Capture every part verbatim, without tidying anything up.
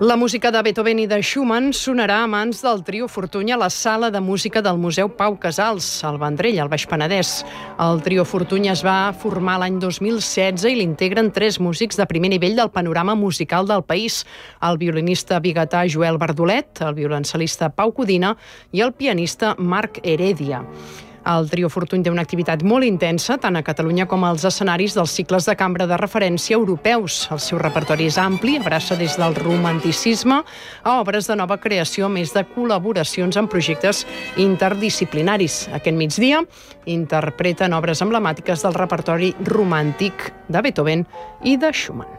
La música de Beethoven i de Schumann sonarà a mans del trio Fortuny a la sala de música del Museu Pau Casals, al Vendrell, al Baix Penedès. El trio Fortuny es va formar l'any dos mil setze i l'integren tres músics de primer nivell del panorama musical del país: el violinista biguetà Joel Bardolet, el violoncel·lista Pau Codina i el pianista Marc Heredia. El trio Fortuny té una activitat molt intensa, tant a Catalunya com als escenaris dels cicles de cambra de referència europeus. El seu repertori és ampli, abraça des del romanticisme a obres de nova creació, més de col·laboracions en projectes interdisciplinaris. Aquest migdia interpreten obres emblemàtiques del repertori romàntic de Beethoven i de Schumann.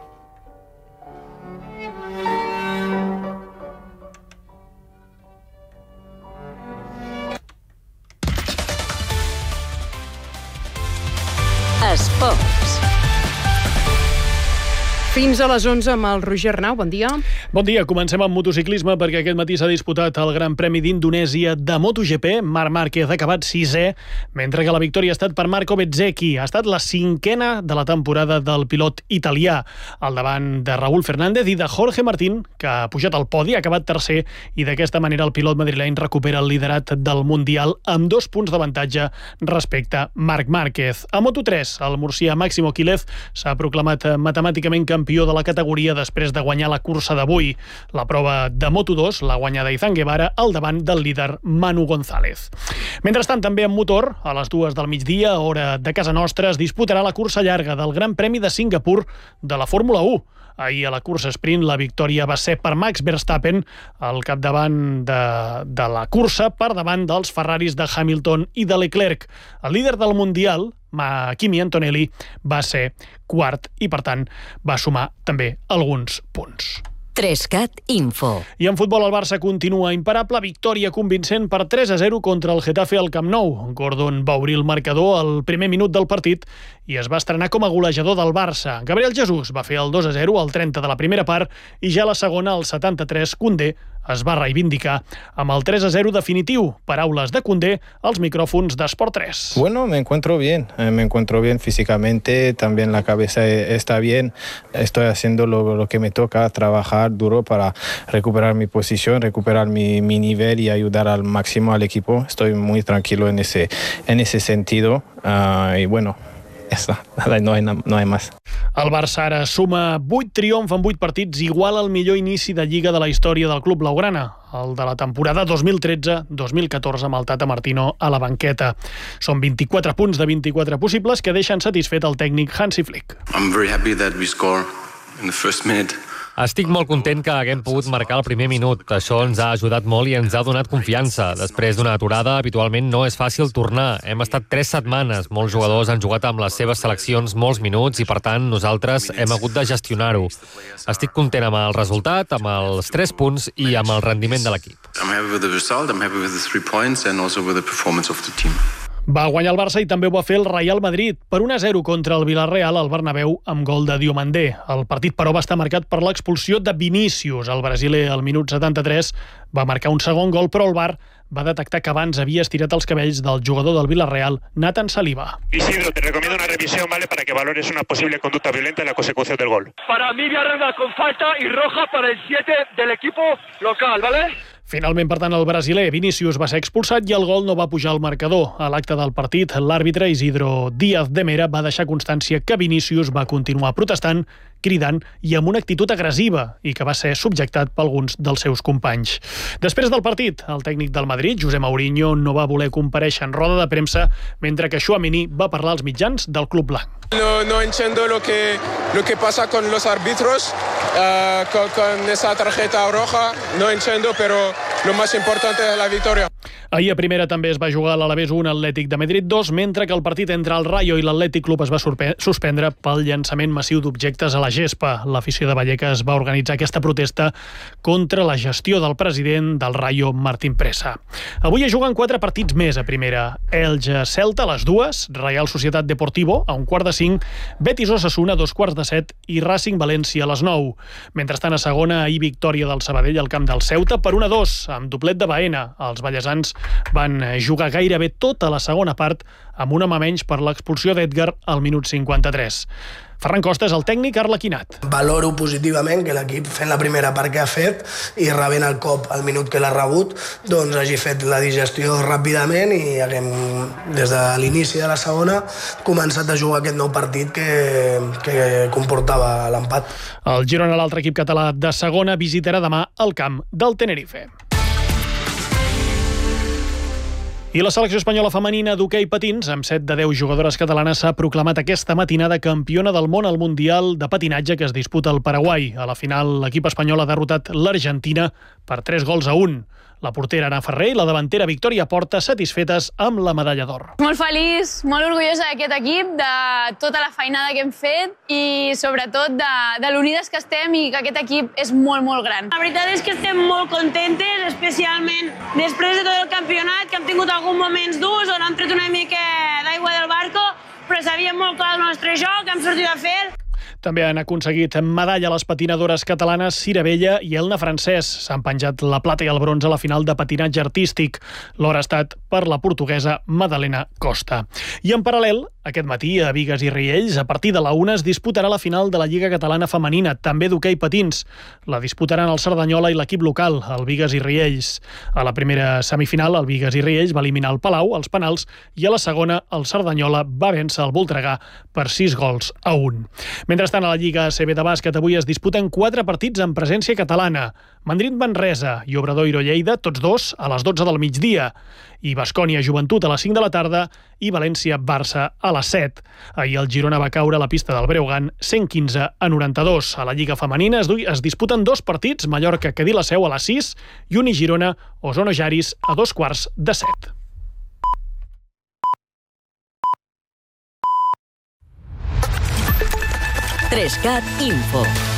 Esports. Fins a les onze amb el Roger Arnau, bon dia. Bon dia, comencem amb motociclisme perquè aquest matí s'ha disputat el Gran Premi d'Indonèsia de MotoGP. Marc Márquez ha acabat sisè, mentre que la victòria ha estat per Marco Bezzecchi. Ha estat la cinquena de la temporada del pilot italià, al davant de Raúl Fernández i de Jorge Martín, que ha pujat al podi, ha acabat tercer, i d'aquesta manera el pilot madrileny recupera el liderat del Mundial amb dos punts d'avantatge respecte a Marc Márquez. A Moto tres, el murcià Máximo Quílez s'ha proclamat matemàticament campió campió de la categoria després de guanyar la cursa d'avui. La prova de Moto dos l'ha guanyada Izan Guevara al davant del líder Manu González. Mentrestant, també en motor, a les dues del migdia, hora de casa nostra, es disputarà la cursa llarga del Gran Premi de Singapur de la Fórmula u. Ahir a la cursa sprint la victòria va ser per Max Verstappen al capdavant de, de la cursa, per davant dels Ferraris de Hamilton i de Leclerc. El líder del Mundial, Kimi Antonelli, va ser quart i, per tant, va sumar també alguns punts. Trescat Info. I en futbol el Barça continua imparable, victòria convincent per tres a zero contra el Getafe al Camp Nou. Gordon va obrir el marcador al primer minut del partit i es va estrenar com a golejador del Barça. Gabriel Jesús va fer el dos a zero al trenta de la primera part i ja a la segona, al setanta-tres, Koundé es va reivindicar amb el tres a zero definitiu. Paraules de Koundé als micrófonos de Sport tres. Bueno, me encuentro bien, me encuentro bien físicamente, también la cabeza está bien, estoy haciendo lo, lo que me toca, trabajar duro para recuperar mi posición, recuperar mi, mi nivel y ayudar al máximo al equipo. Estoy muy tranquilo en ese, en ese sentido uh, y bueno, Nada, no, hay, no hay más. El Barça ara suma vuit triomfs en vuit partits, igual al millor inici de Lliga de la història del club blaugrana, el de la temporada dos mil tretze dos mil catorze amb el Tata Martino a la banqueta. Són vint-i-quatre punts de vint-i-quatre possibles que deixen satisfet el tècnic Hansi Flick. I'm very happy that we score in the first minute. Estic molt content que haguem pogut marcar el primer minut. Això ens ha ajudat molt i ens ha donat confiança. Després d'una aturada, habitualment no és fàcil tornar. Hem estat tres setmanes. Molts jugadors han jugat amb les seves seleccions molts minuts i, per tant, nosaltres hem hagut de gestionar-ho. Estic content amb el resultat, amb els tres punts i amb el rendiment de l'equip. I'm happy with the result, I'm happy with the three points and also with the performance of the team. Va guanyar el Barça i també ho va fer el Real Madrid per un a zero contra el Villarreal al Bernabéu amb gol de Diomandé. El partit, però, va estar marcat per l'expulsió de Vinícius. El brasiler, al minut setanta-tres, va marcar un segon gol, però el V A R va detectar que abans havia estirat els cabells del jugador del Villarreal, Nathan Saliba. Isidro, te recomiendo una revisión, ¿vale? Para que valores una posible conducta violenta en la consecución del gol. Para mí, Villarreal con falta y roja para el siete del equipo local, ¿vale? Finalment, per tant, el brasiler Vinícius va ser expulsat i el gol no va pujar al marcador. A l'acte del partit, l'àrbitre Isidro Díaz de Mera va deixar constància que Vinícius va continuar protestant, cridant i amb una actitud agressiva i que va ser subjectat per alguns dels seus companys. Després del partit, el tècnic del Madrid, José Mourinho, no va voler comparèixer en roda de premsa, mentre que Tchouaméni va parlar als mitjans del club blanc. No, no entiendo lo que, lo que pasa con los árbitros, uh, con, con esa tarjeta roja, no entiendo, pero lo más importante es la victoria. Ahir a primera també es va jugar l'Alavés un, Atlètic de Madrid dos, mentre que el partit entre el Rayo i l'Atlètic Club es va suspendre pel llançament massiu d'objectes a la gespa. L'afició de Vallecas va organitzar aquesta protesta contra la gestió del president del Rayo, Martín Presa. Avui es juguen quatre partits més a primera. Elche-Celta a les dues, Real Societat Deportivo a un quart de cinc, Betis-Osasuna a dos quarts de set i Racing-València a les nou. Mentrestant, a segona, ahir victòria del Sabadell al camp del Ceuta per un a dos, amb doblet de Baena. Els ballesans van jugar gairebé tota la segona part amb un home menys per l'expulsió d'Edgar al minut cinquanta-tres. Ferran Costa és el tècnic arlequinat. Valoro positivament que l'equip, fent la primera part que ha fet i rebent el cop al minut que l'ha rebut, doncs hagi fet la digestió ràpidament i haguem, des de l'inici de la segona, començat a jugar aquest nou partit que, que comportava l'empat. El Girona, l'altre equip català de segona, visitarà demà el camp del Tenerife. I la selecció espanyola femenina d'hoquei patins, amb set de deu jugadores catalanes, s'ha proclamat aquesta matinada campiona del món al Mundial de patinatge que es disputa al Paraguai. A la final, l'equip espanyol ha derrotat l'Argentina per tres gols a un. La portera Ana Ferrer i la davantera Victòria Porta satisfetes amb la medalla d'or. Molt feliç, molt orgullosa d'aquest equip, de tota la feinada que hem fet i sobretot de, de l'unides que estem i que aquest equip és molt, molt gran. La veritat és que estem molt contentes, especialment després de tot el campionat, que hem tingut alguns moments durs on hem tret una mica d'aigua del barco, però sabíem molt clar el nostre joc, hem sortit a fer. També han aconseguit medalla les patinadores catalanes Cira Vella i Elna Francès. S'han penjat la plata i el bronze a la final de patinatge artístic. L'or ha estat per la portuguesa Madalena Costa. I en paral·lel, aquest matí a Bigues i Riells, a partir de la una es disputarà la final de la Lliga Catalana Femenina, també d'hoquei patins. La disputaran el Cerdanyola i l'equip local, el Bigues i Riells. A la primera semifinal, el Bigues i Riells va eliminar el Palau, els penals, i a la segona, el Cerdanyola va vèncer el Voltregà per sis gols a un. Mentrestant, a la Lliga A C B de bàsquet avui es disputen quatre partits amb presència catalana. Madrid-Manresa i Obradoiro-Lleida, tots dos a les dotze del migdia. I Baskonia-Joventut a les cinc de la tarda i València-Barça a les set. Ahir el Girona va caure a la pista del Breogán cent quinze a noranta-dos. A la Lliga Femenina es, es disputen dos partits, Mallorca-Cadí la Seu a les sis i Uni-Girona Osono Jaris a dos quarts de set. tres cat Info.